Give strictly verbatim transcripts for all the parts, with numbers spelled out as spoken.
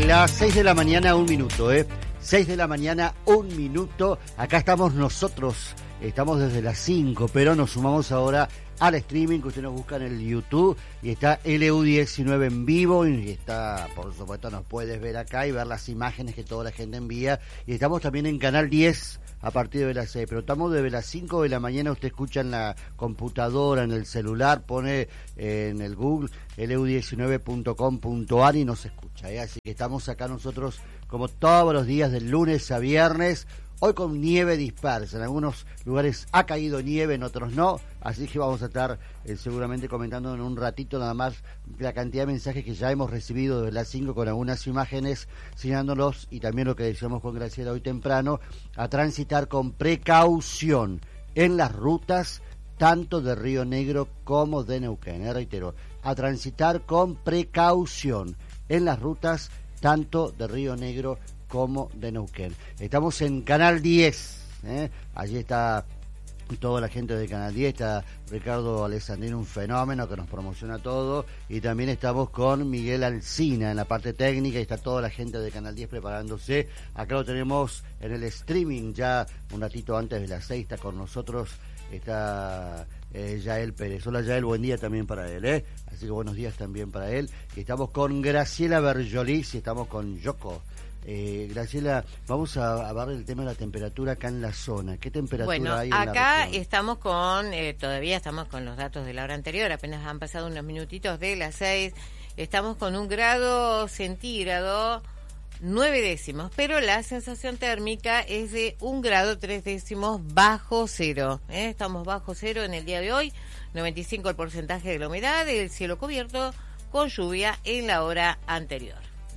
las seis de la mañana, un minuto, ¿eh? seis de la mañana, un minuto. Acá estamos nosotros, estamos desde las cinco, pero nos sumamos ahora al streaming que usted nos busca en el YouTube y está L U diecinueve en vivo y está, por supuesto, nos puedes ver acá y ver las imágenes que toda la gente envía. Y estamos también en Canal diez a partir de las seis, pero estamos desde las cinco de la mañana, usted escucha en la computadora, en el celular, pone eh, en el Google L U diecinueve punto com punto a r y nos escucha, ¿eh? Así que estamos acá nosotros como todos los días, del lunes a viernes, hoy con nieve dispersa, en algunos lugares ha caído nieve, en otros no, así que vamos a estar eh, seguramente comentando en un ratito nada más la cantidad de mensajes que ya hemos recibido desde las cinco con algunas imágenes señalándolos, y también lo que decíamos con Graciela hoy temprano, a transitar con precaución en las rutas tanto de Río Negro como de Neuquén, eh, reitero, a transitar con precaución en las rutas tanto de Río Negro como de Neuquén. Estamos en Canal diez, ¿eh? Allí está toda la gente de Canal diez, está Ricardo Alessandrino, un fenómeno que nos promociona todo, y también estamos con Miguel Alsina en la parte técnica, y está toda la gente de Canal diez preparándose. Acá lo tenemos en el streaming ya un ratito antes de las seis, está con nosotros, está eh, Yael Pérez. Hola Yael, buen día también para él, ¿eh? Así que buenos días también para él. Y estamos con Graciela Berjolis y estamos con Yoko. Eh, Graciela, vamos a, a ver el tema de la temperatura acá en la zona. ¿Qué temperatura bueno, hay en la acá región? estamos con, eh, todavía estamos con los datos de la hora anterior, apenas han pasado unos minutitos de las seis, estamos con un grado centígrado, nueve décimos, pero la sensación térmica es de un grado tres décimos bajo cero, ¿eh? Estamos bajo cero en el día de hoy, noventa y cinco el porcentaje de la humedad, el cielo cubierto con lluvia en la hora anterior.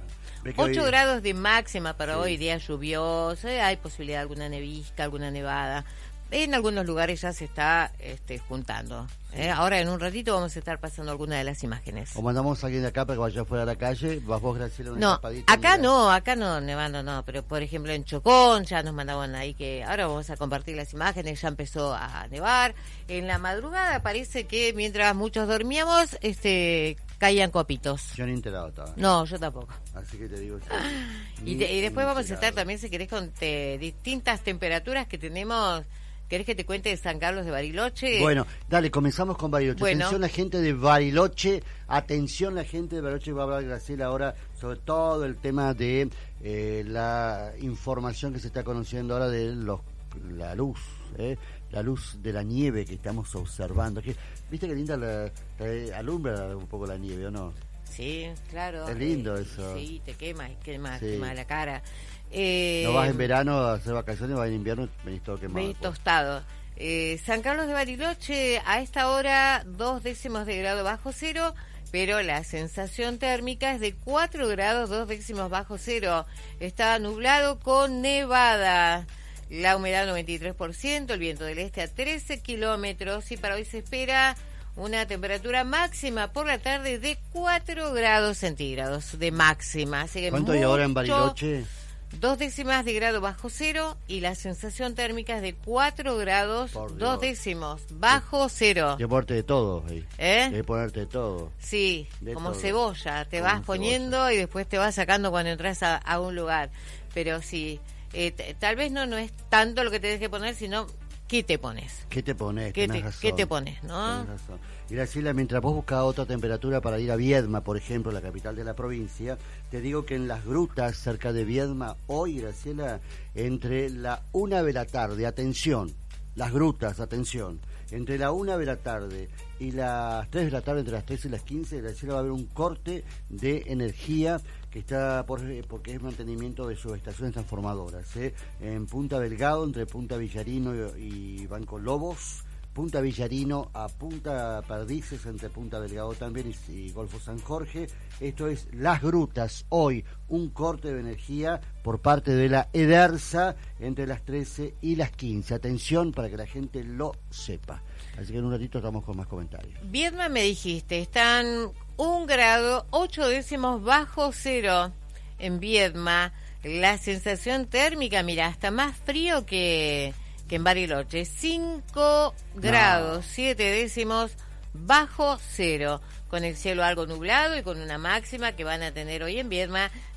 ocho hoy... grados de máxima para sí. Hoy, día lluvioso, hay posibilidad de alguna nevisca, alguna nevada. En algunos lugares ya se está este, juntando. Sí. ¿eh? Ahora en un ratito vamos a estar pasando algunas de las imágenes. O mandamos a alguien de acá para que vaya fuera a la calle, vas vos, Graciela, una no, escapadita. Acá no, acá no, nevando no, pero por ejemplo en Chocón ya nos mandaban ahí que ahora vamos a compartir las imágenes, ya empezó a nevar. En la madrugada parece que mientras muchos dormíamos, este... caían copitos. Yo no he enterado todavía. No, yo tampoco. Así que te digo... y, te, y después vamos a estar también, si querés, con te, distintas temperaturas que tenemos. ¿Querés que te cuente de San Carlos de Bariloche? Bueno, dale, comenzamos con Bariloche. Bueno. Atención la gente de Bariloche, atención la gente de Bariloche, va a hablar Graciela ahora sobre todo el tema de eh, la información que se está conociendo ahora de los, la luz, ¿eh? La luz de la nieve que estamos observando. ¿Viste qué linda la, la, alumbra un poco la nieve, o no? Sí, claro. Es lindo eh, eso. Sí, te quema, quema, sí. quema la cara. Eh, no vas en verano a hacer vacaciones, vas en invierno, venís todo quemado. Venís tostado. Eh, San Carlos de Bariloche, a esta hora, dos décimos de grado bajo cero, pero la sensación térmica es de cuatro grados, dos décimos bajo cero. Está nublado con nevada. La humedad noventa y tres por ciento, el viento del este a trece kilómetros, y para hoy se espera una temperatura máxima por la tarde de cuatro grados centígrados de máxima. Así que ¿cuánto hay ahora en Bariloche? Dos décimas de grado bajo cero, y la sensación térmica es de cuatro grados, dos décimos bajo cero. Hay que ponerte de todo ahí. ¿Eh? Hay que ponerte de todo. Sí, de como todo. Cebolla, te como vas poniendo cebolla. Y después te vas sacando cuando entras a, a un lugar. Pero sí, eh, t- tal vez no, no es tanto lo que te dejes que poner, sino ¿qué te pones? ¿Qué te pones? ¿Qué te, razón. ¿Qué te pones, no? Tenés razón. Y Graciela, mientras vos buscas otra temperatura para ir a Viedma, por ejemplo, la capital de la provincia, te digo que en las grutas cerca de Viedma, hoy, Graciela, entre la una de la tarde, atención, las grutas, atención, entre la una de la tarde y las tres de la tarde, entre las tres y las quince, Graciela, va a haber un corte de energía que está por, porque es mantenimiento de subestaciones transformadoras, ¿eh? En Punta Delgado, entre Punta Villarino y, y Banco Lobos, Punta Villarino a Punta Perdices, entre Punta Delgado también y, y Golfo San Jorge. Esto es Las Grutas. Hoy un corte de energía por parte de la EDERSA entre las trece y las quince. Atención para que la gente lo sepa. Así que en un ratito estamos con más comentarios. Viedma, me dijiste, están un grado, ocho décimos bajo cero en Viedma. La sensación térmica, mira, está más frío que... que en Bariloche, cinco grados, siete décimos bajo cero, con el cielo algo nublado y con una máxima que van a tener hoy en Viedma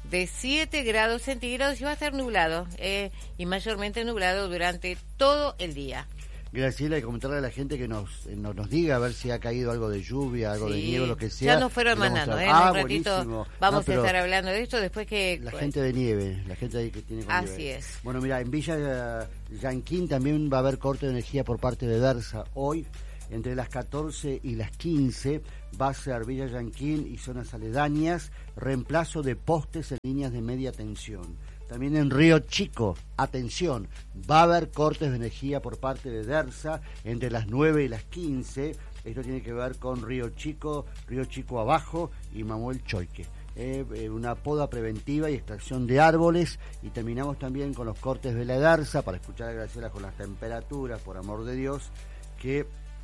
de siete grados centígrados y va a estar nublado, eh, y mayormente nublado durante todo el día. Graciela, y comentarle a la gente que nos, nos nos diga a ver si ha caído algo de lluvia, algo Sí, de nieve, lo que sea. ya nos fueron mandando, a... ¿eh? Ah, en un ratito buenísimo. vamos No, a estar hablando de esto después que... La pues, gente de nieve, la gente ahí que tiene con así nieve. es. Bueno, mira, en Villa Yanquín también va a haber corte de energía por parte de DERSA hoy. Entre las catorce y las quince va a ser Villa Yanquín y zonas aledañas, reemplazo de postes en líneas de media tensión. También en Río Chico, atención, va a haber cortes de energía por parte de DERSA entre las nueve y las quince. Esto tiene que ver con Río Chico, Río Chico Abajo y Manuel Choique. Eh, eh, una poda preventiva y extracción de árboles. Y terminamos también con los cortes de la DERSA, para escuchar a Graciela con las temperaturas, por amor de Dios, que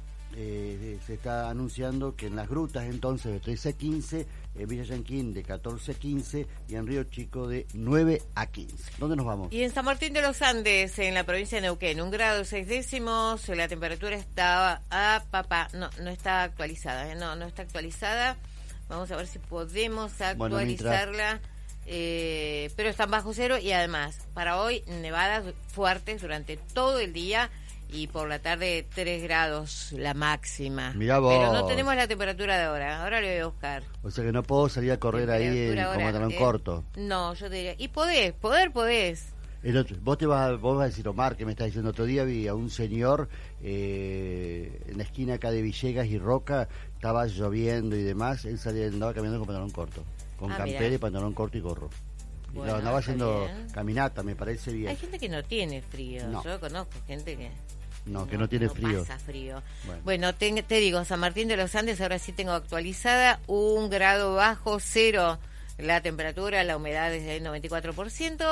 eh, se está anunciando que en las grutas entonces de trece a quince, en Villa Yanquín de catorce a quince y en Río Chico de nueve a quince. ¿Dónde nos vamos? Y en San Martín de los Andes, en la provincia de Neuquén, un grado seis décimos, la temperatura está a papá, no, no está actualizada, ¿eh? no, no está actualizada. Vamos a ver si podemos actualizarla, bueno, eh, pero están bajo cero y además, para hoy, nevadas fuertes durante todo el día. Y por la tarde tres grados la máxima. Mirá vos. Pero no tenemos la temperatura de ahora. Ahora le voy a buscar. O sea que no puedo salir a correr ahí en, como talón eh, corto. No, yo te diría. Y podés, poder podés. El otro, vos te vas, vos vas a decir, Omar, que me estás diciendo, otro día vi a un señor eh, en la esquina acá de Villegas y Roca, estaba lloviendo y demás, él salía, andaba caminando con pantalón corto, con ah, campera y pantalón corto y gorro. Bueno, y andaba haciendo bien. Caminata, me parece bien. Hay gente que no tiene frío, no. Yo conozco gente que... No, que no, no tiene no frío. pasa frío. Bueno, bueno te, te digo, San Martín de los Andes, ahora sí tengo actualizada, un grado bajo cero la temperatura, la humedad es del noventa y cuatro por ciento,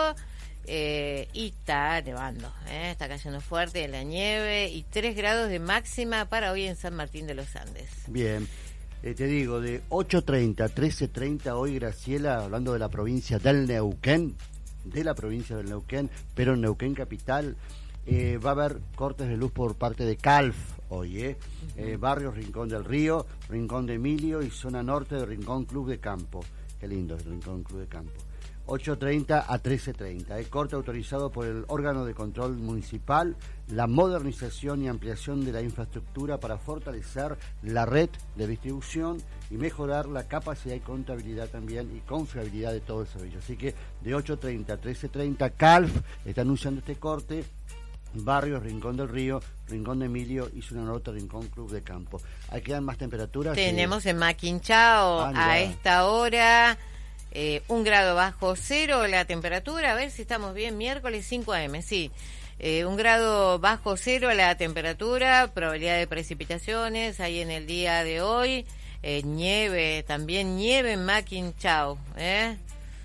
eh, y está nevando, eh, está cayendo fuerte la nieve, y tres grados de máxima para hoy en San Martín de los Andes. Bien. Eh, te digo, de ocho treinta a trece treinta hoy, Graciela, hablando de la provincia del Neuquén, de la provincia del Neuquén, pero en Neuquén capital, eh, va a haber cortes de luz por parte de Calf hoy, ¿eh? Uh-huh. eh barrio Rincón del Río, Rincón de Emilio y zona norte de Rincón Club de Campo. Qué lindo el Rincón Club de Campo. ocho treinta a trece treinta. El corte autorizado por el órgano de control municipal, la modernización y ampliación de la infraestructura para fortalecer la red de distribución y mejorar la capacidad y contabilidad también y confiabilidad de todo el servicio. Así que de ocho treinta a trece treinta, Calf está anunciando este corte. Barrios Rincón del Río, Rincón de Emilio y zona norte, Rincón Club de Campo. ¿Ahí quedan más temperaturas? Tenemos eh... en Maquinchao ah, a esta hora... Eh, un grado bajo cero la temperatura, a ver si estamos bien, miércoles cinco a eme, sí, eh, un grado bajo cero la temperatura, probabilidad de precipitaciones, ahí en el día de hoy, eh, nieve, también nieve en Maquinchao, ¿eh?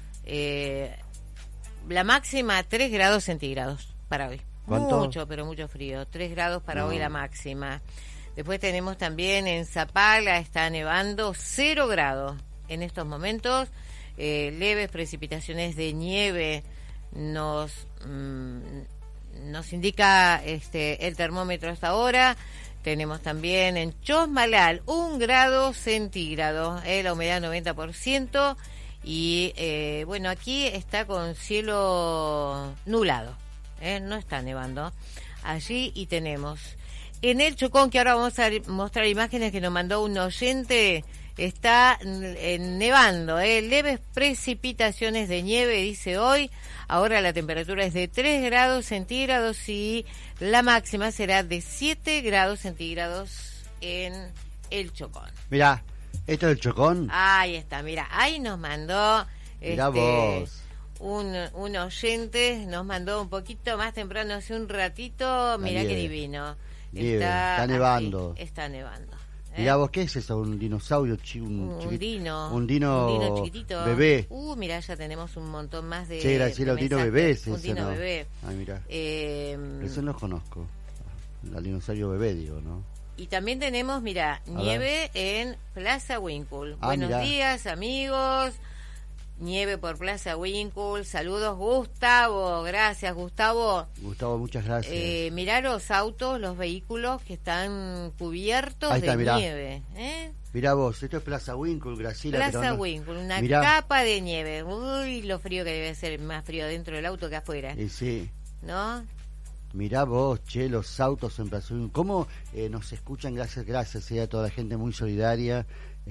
Eh, la máxima tres grados centígrados para hoy. ¿Cuánto? Mucho, pero mucho frío, tres grados para no. hoy la máxima. Después tenemos también en Zapala, está nevando cero grados en estos momentos. Eh, leves precipitaciones de nieve nos mmm, nos indica este el termómetro hasta ahora. Tenemos también en Chosmalal un grado centígrado, eh, la humedad noventa por ciento y eh, bueno, aquí está con cielo nublado, eh, no está nevando allí. Y tenemos en el Chocón, que ahora vamos a mostrar imágenes que nos mandó un oyente. Está eh, nevando, eh, leves precipitaciones de nieve, dice hoy. Ahora la temperatura es de tres grados centígrados y la máxima será de siete grados centígrados en el Chocón. Mirá, ¿esto es el Chocón? Ahí está, mira, ahí nos mandó Mirá este, vos. Un, un oyente, nos mandó un poquito más temprano, hace un ratito, mirá qué divino. Nieve, está, está nevando. Así, está nevando. Mirá vos, ¿qué es eso? ¿Un dinosaurio? Chi, un, un, chiquit... dino. un dino. Un dino chiquitito. Bebé. Uh, mirá, ya tenemos un montón más de. Che, Graciela, un dino bebé es Un ese, dino ¿no? bebé. Ay, mirá. Eh, eso no los conozco. El dinosaurio bebé, digo, ¿no? Y también tenemos, mira, nieve en Plaza Winkle. Ah, Buenos mirá. días, amigos. nieve por Plaza Winkle. Saludos, Gustavo. Gracias, Gustavo. Gustavo, muchas gracias. Eh, mirá los autos, los vehículos que están cubiertos Ahí está, de mirá. nieve. ¿eh? Mirá vos, esto es Plaza Winkle, Graciela. Plaza pero no... Winkle, una mirá. capa de nieve. Uy, lo frío que debe ser, más frío dentro del auto que afuera. Eh, sí. ¿No? Mirá vos, che, los autos en Plaza Winkle. ¿Cómo eh, nos escuchan? Gracias, gracias eh, a toda la gente muy solidaria,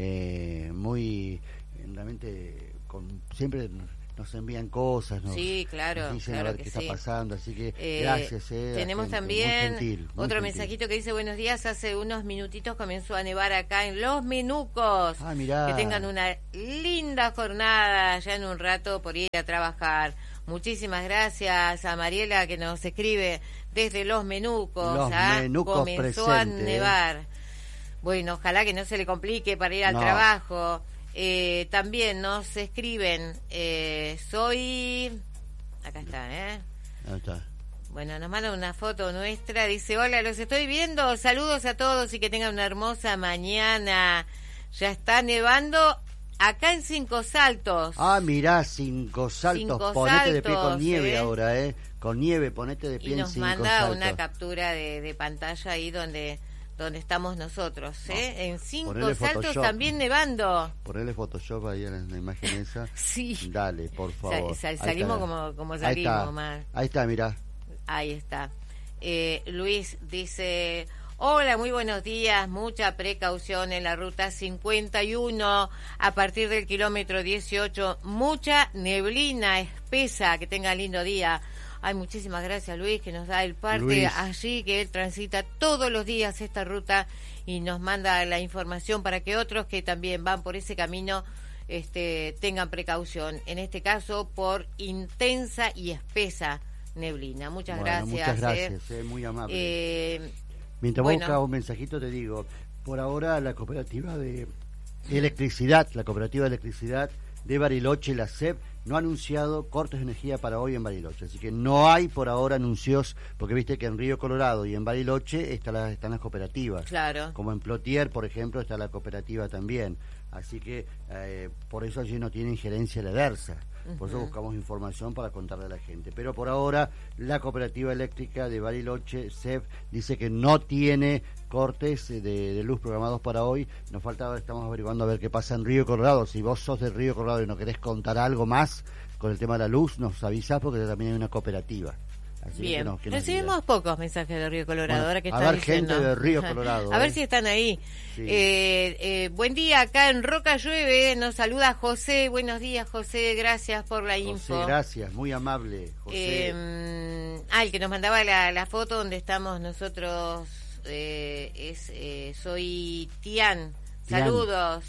eh, muy, eh, realmente, con, siempre nos envían cosas, nos, Sí, claro, nos dicen claro a ver que qué sí. está pasando, así que Eh, gracias. Eh, tenemos gente, también muy gentil, muy otro gentil. mensajito que dice: buenos días, hace unos minutitos comenzó a nevar acá en Los Menucos. Ah, mirá. Que tengan una linda jornada, ya en un rato por ir a trabajar. Muchísimas gracias a Mariela que nos escribe desde Los Menucos. Los ¿ah? Menucos Comenzó presente, a nevar. Bueno, ojalá que no se le complique para ir al No. trabajo. Eh, también nos escriben, eh, soy... Acá está, ¿eh? Ahí está. Bueno, nos mandan una foto nuestra, dice: hola, los estoy viendo, saludos a todos y que tengan una hermosa mañana. Ya está nevando acá en Cinco Saltos. Ah, mirá, Cinco Saltos, Cinco ponete de pie con Saltos, nieve ¿eh? ahora, ¿eh? Con nieve, ponete de pie Y en nos Cinco manda Saltos. una captura de, de pantalla ahí donde donde estamos nosotros, ¿eh? No, en Cinco ponele Saltos Photoshop. también nevando. Ponele Photoshop ahí en la imagen esa. Sí. Dale, por favor. Sal- sal- Ahí salimos está. como, como Ahí salimos, está. Mar. Ahí está, mirá. Ahí está. Eh, Luis dice: hola, muy buenos días. Mucha precaución en la ruta cincuenta y uno a partir del kilómetro dieciocho. Mucha neblina espesa. Que tenga lindo día. Ay, muchísimas gracias, Luis, que nos da el parte Luis. allí, que él transita todos los días esta ruta y nos manda la información para que otros que también van por ese camino este, tengan precaución. En este caso, por intensa y espesa neblina. Muchas Bueno, gracias. muchas eh. gracias, eh, muy amable. Eh, Mientras bueno. busca un mensajito te digo, por ahora la cooperativa de electricidad, la cooperativa de electricidad de Bariloche, la C E P, no ha anunciado cortes de energía para hoy en Bariloche, así que no hay por ahora anuncios, porque viste que en Río Colorado y en Bariloche está la- están las cooperativas, claro. como en Plotier, por ejemplo, está la cooperativa también, así que eh, por eso allí no tiene injerencia la DERSA. Por eso Ujú. buscamos información para contarle a la gente. Pero por ahora, la Cooperativa Eléctrica de Bariloche, C E P, dice que no tiene cortes de, de luz programados para hoy. Nos falta, estamos averiguando a ver qué pasa en Río Colorado. Si vos sos de Río Colorado y no querés contar algo más con el tema de la luz, nos avisás porque también hay una cooperativa. Así Bien, que nos- que nos recibimos digas. pocos mensajes de Río Colorado. Bueno, ahora que a están ver, gente diciendo. de Río Colorado, A ver eh. si están ahí. Sí. Eh, eh, buen día, acá en Roca llueve. Nos saluda José. Buenos días, José. Gracias por la José, info. gracias, muy amable, José. Eh, ah, el que nos mandaba la, la foto donde estamos nosotros eh, es eh, soy Tian. Tian. Saludos.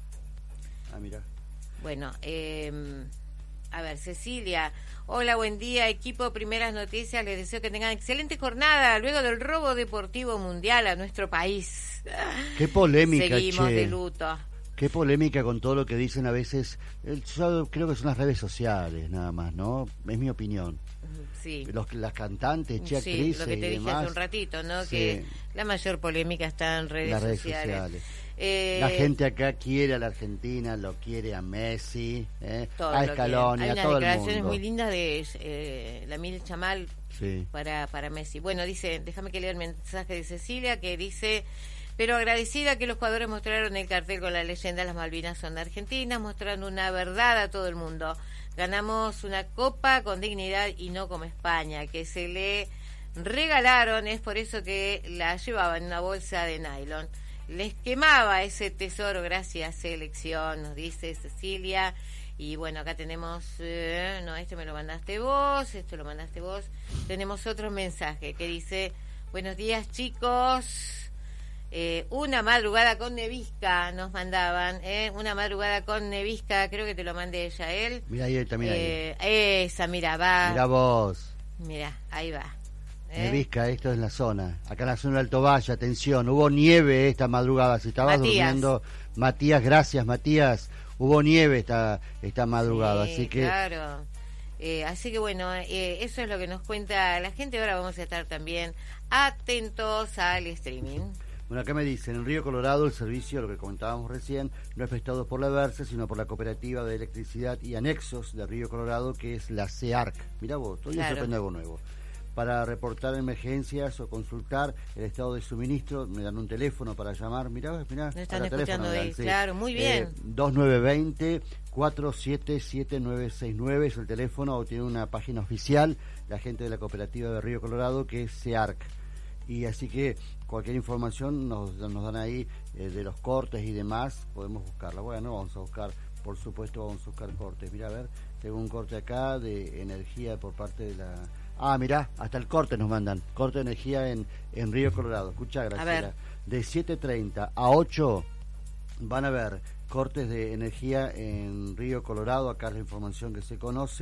Ah, mira. Bueno, eh, a ver, Cecilia. Hola, buen día, equipo Primeras Noticias. Les deseo que tengan excelente jornada luego del robo deportivo mundial a nuestro país. Qué polémica, Seguimos che. de luto. Qué polémica con todo lo que dicen a veces. El- yo creo que son las redes sociales, nada más, ¿no? Es mi opinión. Sí. Los, las cantantes, che, Sí, actrices lo que te y dije demás, hace un ratito, ¿no? Sí. Que la mayor polémica está en redes, las redes sociales. sociales. Eh, La gente acá quiere a la Argentina, lo quiere a Messi, ¿eh? todo a lo Scaloni, quieren. Hay a unas todo el declaraciones mundo. muy lindas de eh, la Mil Chamal Sí. para, para Messi. Bueno, dice, déjame que lea el mensaje de Cecilia, que dice: pero agradecida que los jugadores mostraron el cartel con la leyenda Las Malvinas son argentinas, mostrando una verdad a todo el mundo. Ganamos una copa con dignidad y no como España, que se le regalaron, es por eso que la llevaba en una bolsa de nylon. Les quemaba ese tesoro, gracias selección, nos dice Cecilia. Y bueno, acá tenemos, eh, no, este me lo mandaste vos, esto lo mandaste vos. Tenemos otro mensaje que dice: buenos días, chicos. Eh, una madrugada con nevisca nos mandaban, ¿eh? Una madrugada con nevisca, creo que te lo mandé ya él. Mira ahí también. Eh, esa, mira, va. Mira vos. Mira, ahí va. ¿eh? Nevisca, esto es en la zona. Acá en la zona del Alto Valle, atención, hubo nieve esta madrugada. Si estabas Matías. durmiendo, Matías, gracias, Matías. Hubo nieve esta, esta madrugada, Sí, así que... claro. Eh, así que bueno, eh, eso es lo que nos cuenta la gente. Ahora vamos a estar también atentos al streaming. Bueno, acá me dicen, en Río Colorado el servicio, lo que comentábamos recién, no es prestado por la Versa, sino por la Cooperativa de Electricidad y Anexos de Río Colorado, que es la CEARC. Mirá vos, todo claro. eso aprende algo nuevo. Para reportar emergencias o consultar el estado de suministro, me dan un teléfono para llamar. Mirá, mirá. No están escuchando ahí, sí. Claro, muy bien. Eh, dos nueve dos cero, cuatro siete siete nueve seis nueve es el teléfono, o tiene una página oficial, la gente de la Cooperativa de Río Colorado, que es CEARC. Y así que cualquier información nos, nos dan ahí eh, de los cortes y demás, podemos buscarla. Bueno, vamos a buscar, por supuesto, vamos a buscar cortes. Mira, a ver, tengo un corte acá de energía por parte de la... Ah, mirá, hasta el corte nos mandan. Corte de energía en, en Río Colorado. Escucha, Graciela. De siete treinta a ocho van a haber cortes de energía en Río Colorado. Acá es la información que se conoce.